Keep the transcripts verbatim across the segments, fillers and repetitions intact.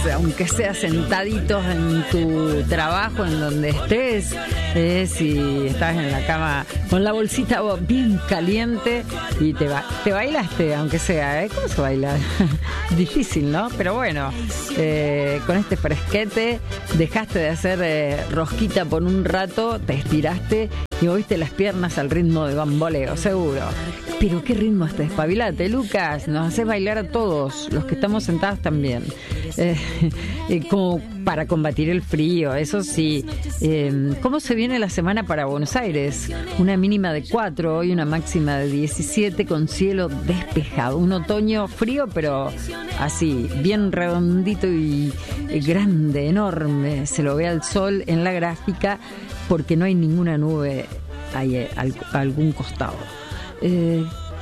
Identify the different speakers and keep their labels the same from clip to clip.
Speaker 1: aunque sea sentaditos en tu trabajo, en donde estés, eh, si estás en la cama con la bolsita bien caliente y te, ba- te bailaste, aunque sea, ¿eh? ¿Cómo se baila? Difícil, ¿no? Pero bueno, eh, con este fresquete dejaste de hacer eh, rosquita por un rato, te estiraste y moviste las piernas al ritmo de bamboleo, seguro. Pero qué ritmo este, espabilate, Lucas, nos hace bailar a todos, los que estamos sentados también. Eh, eh, como para combatir el frío, eso sí. Eh, ¿Cómo se viene la semana para Buenos Aires? Una mínima de cuatro y una máxima de diecisiete con cielo despejado. Un otoño frío, pero así, bien redondito y grande, enorme. Se lo ve al sol en la gráfica porque no hay ninguna nube ahí a algún costado. Eh,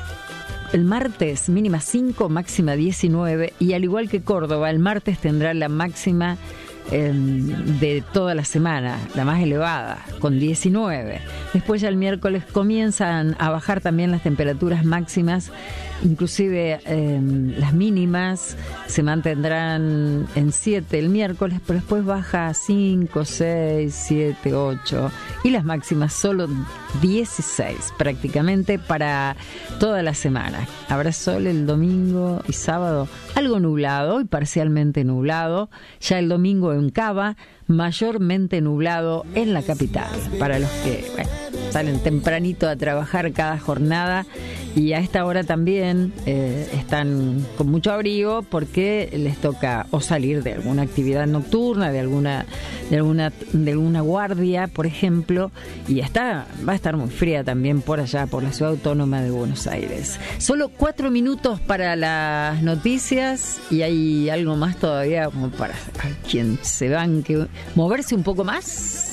Speaker 1: el martes mínima cinco, máxima diecinueve, y al igual que Córdoba, el martes tendrá la máxima eh, de toda la semana, la más elevada, con diecinueve. Después ya el miércoles comienzan a bajar también las temperaturas máximas, inclusive eh, las mínimas se mantendrán en siete el miércoles, pero después baja a cinco, seis, siete, ocho, y las máximas solo dieciséis prácticamente para toda la semana. Habrá sol el domingo y sábado, algo nublado y parcialmente nublado. Ya el domingo en Cava, mayormente nublado en la capital. Para los que bueno, salen tempranito a trabajar cada jornada y a esta hora también eh, están con mucho abrigo porque les toca o salir de alguna actividad nocturna, de alguna de alguna de alguna guardia, por ejemplo, y está va a estar muy fría también por allá, por la ciudad autónoma de Buenos Aires. Solo cuatro minutos para las noticias y hay algo más todavía como para a quien se banque moverse un poco más.